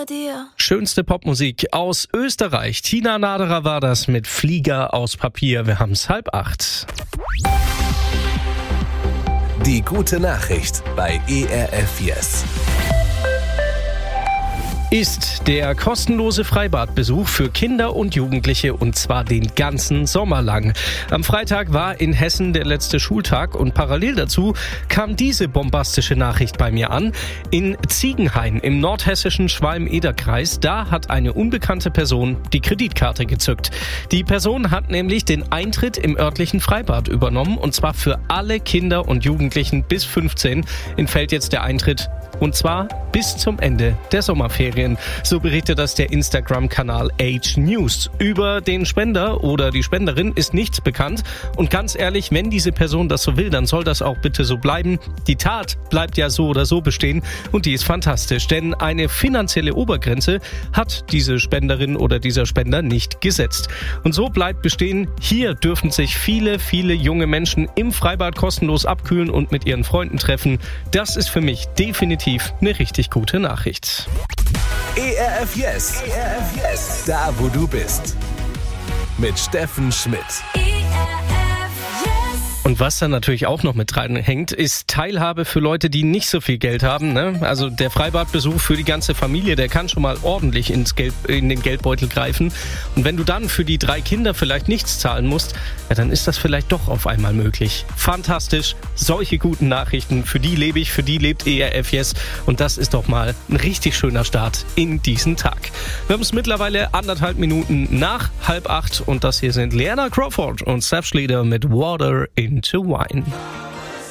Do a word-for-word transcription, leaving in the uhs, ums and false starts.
bei dir? Schönste Popmusik aus Österreich. Tina Naderer war das mit Flieger aus Papier. Wir haben's halb acht. Die gute Nachricht bei E R F Yes. Ist der kostenlose Freibadbesuch für Kinder und Jugendliche, und zwar den ganzen Sommer lang. Am Freitag war in Hessen der letzte Schultag und parallel dazu kam diese bombastische Nachricht bei mir an. In Ziegenhain im nordhessischen Schwalm-Eder-Kreis, da hat eine unbekannte Person die Kreditkarte gezückt. Die Person hat nämlich den Eintritt im örtlichen Freibad übernommen, und zwar für alle Kinder und Jugendlichen bis fünfzehn entfällt jetzt der Eintritt. Und zwar bis zum Ende der Sommerferien. So berichtet das der Instagram-Kanal Age News. Über den Spender oder die Spenderin ist nichts bekannt. Und ganz ehrlich, wenn diese Person das so will, dann soll das auch bitte so bleiben. Die Tat bleibt ja so oder so bestehen und die ist fantastisch. Denn eine finanzielle Obergrenze hat diese Spenderin oder dieser Spender nicht gesetzt. Und so bleibt bestehen, hier dürfen sich viele, viele junge Menschen im Freibad kostenlos abkühlen und mit ihren Freunden treffen. Das ist für mich definitiv eine richtig gute Nachricht. E R F Yes. E R F Yes. Da, wo du bist. Mit Steffen Schmidt. Und was da natürlich auch noch mit reinhängt, ist Teilhabe für Leute, die nicht so viel Geld haben. Ne? Also der Freibadbesuch für die ganze Familie, der kann schon mal ordentlich ins Geld, in den Geldbeutel greifen. Und wenn du dann für die drei Kinder vielleicht nichts zahlen musst, ja, dann ist das vielleicht doch auf einmal möglich. Fantastisch, solche guten Nachrichten, für die lebe ich, für die lebt E R F Yes. Und das ist doch mal ein richtig schöner Start in diesen Tag. Wir haben es mittlerweile anderthalb Minuten nach halb acht und das hier sind Leanna Crawford und Seth Schlieder mit Water into Wine.